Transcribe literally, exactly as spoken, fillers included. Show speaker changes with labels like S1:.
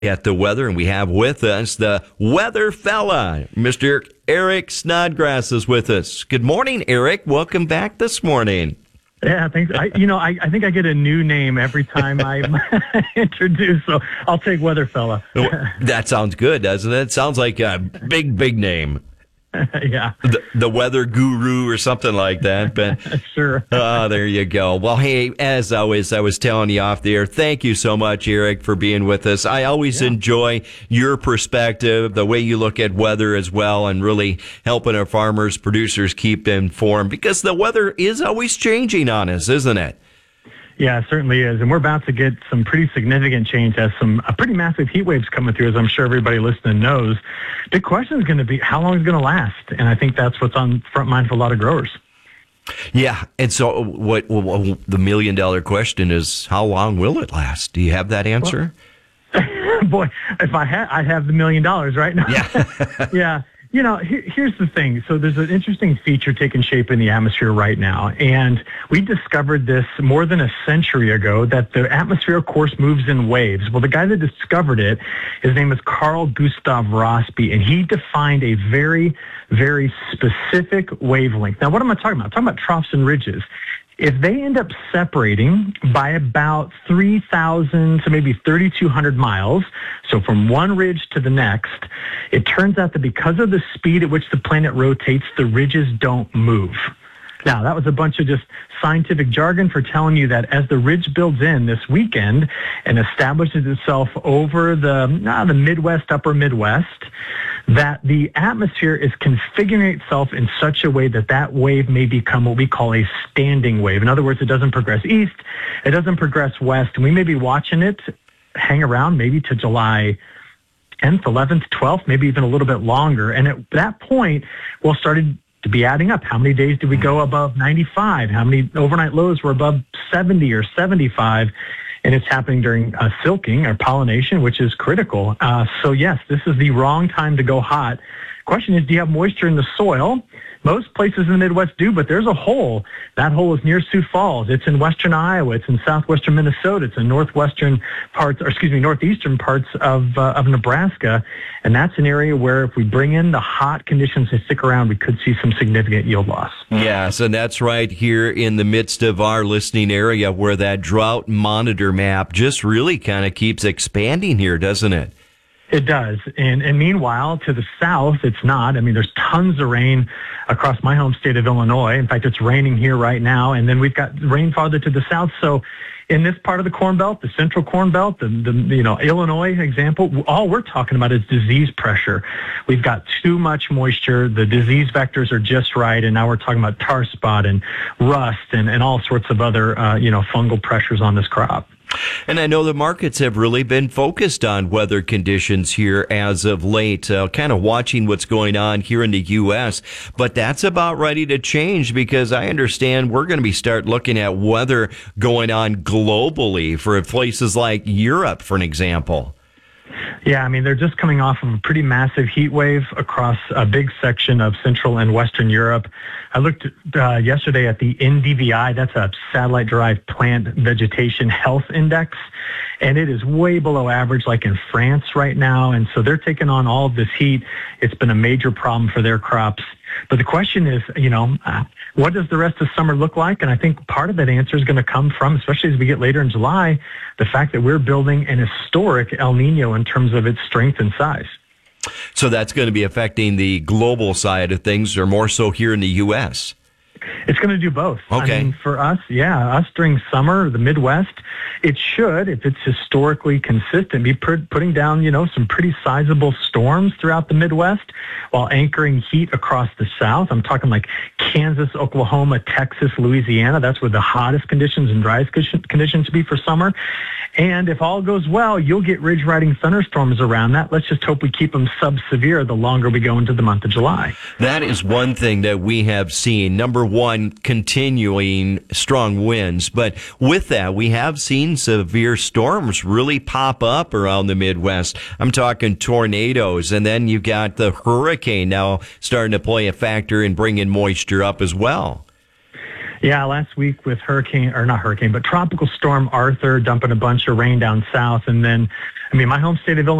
S1: At the weather, and we have with us the weather fella, Mister Eric Snodgrass is with us. Good morning, Eric. Welcome back this morning.
S2: Yeah, thanks. I, you know, I, I think I get a new name every time I'm introduced, so I'll take weather fella.
S1: That sounds good, doesn't it? Sounds like a big, big name.
S2: Yeah.
S1: The, the weather guru or something like that. But
S2: sure.
S1: Oh, there you go. Well, hey, as always, I was telling you off the air, thank you so much, Eric, for being with us. I always yeah. enjoy your perspective, the way you look at weather as well, and really helping our farmers, producers keep informed, because the weather is always changing on us, isn't it?
S2: Yeah, it certainly is. And we're about to get some pretty significant change as some a pretty massive heat waves coming through, as I'm sure everybody listening knows. The question is going to be, how long is it going to last? And I think that's what's on front mind for a lot of growers.
S1: Yeah. And so what, what the million dollar question is, how long will it last? Do you have that answer?
S2: Well, boy, if I had, I'd have the million dollars right now.
S1: Yeah.
S2: Yeah. You know, here, here's the thing. So there's an interesting feature taking shape in the atmosphere right now. And we discovered this more than a century ago, that the atmosphere, of course, moves in waves. Well, the guy that discovered it, his name is Carl Gustav Rossby, and he defined a very, very specific wavelength. Now, what am I talking about? I'm talking about troughs and ridges. If they end up separating by about three thousand to maybe thirty-two hundred miles, so from one ridge to the next, it turns out that because of the speed at which the planet rotates, the ridges don't move. Now, that was a bunch of just scientific jargon for telling you that as the ridge builds in this weekend and establishes itself over the, uh, the Midwest, upper Midwest, that the atmosphere is configuring itself in such a way that that wave may become what we call a standing wave. In other words, it doesn't progress east, it doesn't progress west, and we may be watching it hang around maybe to July tenth, eleventh, twelfth, maybe even a little bit longer. And at that point, we'll start to be adding up. How many days did we go above ninety-five? How many overnight lows were above seventy or seventy-five? And it's happening during uh, silking or pollination, which is critical. Uh, so yes, this is the wrong time to go hot. Question is, do you have moisture in the soil? Most places in the Midwest do, but there's a hole. That hole is near Sioux Falls. It's in western Iowa. It's in southwestern Minnesota. It's in northwestern parts, or excuse me, northeastern parts of uh, of Nebraska. And that's an area where if we bring in the hot conditions and stick around, we could see some significant yield loss.
S1: Yes, and that's right here in the midst of our listening area where that drought monitor map just really kind of keeps expanding here, doesn't it?
S2: It does. And, and meanwhile, to the south, it's not. I mean, there's tons of rain across my home state of Illinois. In fact, it's raining here right now. And then we've got rain farther to the south. So in this part of the Corn Belt, the central Corn Belt, the, the you know, Illinois example, all we're talking about is disease pressure. We've got too much moisture. The disease vectors are just right. And now we're talking about tar spot and rust and, and all sorts of other, uh, you know, fungal pressures on this crop.
S1: And I know the markets have really been focused on weather conditions here as of late, uh, kind of watching what's going on here in the U S. But that's about ready to change, because I understand we're going to be start looking at weather going on globally for places like Europe, for an example.
S2: Yeah, I mean, they're just coming off of a pretty massive heat wave across a big section of Central and Western Europe. I looked uh, yesterday at the N D V I, that's a satellite-derived plant vegetation health index, and it is way below average, like in France right now. And so they're taking on all of this heat. It's been a major problem for their crops. But the question is, you know, uh, what does the rest of summer look like? And I think part of that answer is going to come from, especially as we get later in July, the fact that we're building an historic El Nino in terms of its strength and size.
S1: So that's going to be affecting the global side of things, or more so here in the U S?
S2: It's going to do both.
S1: Okay.
S2: I mean, for us, yeah, us during summer, the Midwest, it should, if it's historically consistent, be putting down, you know, some pretty sizable storms throughout the Midwest while anchoring heat across the South. I'm talking like Kansas, Oklahoma, Texas, Louisiana. That's where the hottest conditions and driest conditions be for summer. And if all goes well, you'll get ridge riding thunderstorms around that. Let's just hope we keep them sub-severe the longer we go into the month of July.
S1: That is one thing that we have seen. Number one, continuing strong winds. But with that, we have seen severe storms really pop up around the Midwest. I'm talking tornadoes. And then you've got the hurricane now starting to play a factor in bringing moisture up as well.
S2: Yeah, last week with hurricane, or not hurricane, but tropical storm Arthur dumping a bunch of rain down south. And then, I mean, my home state of Illinois,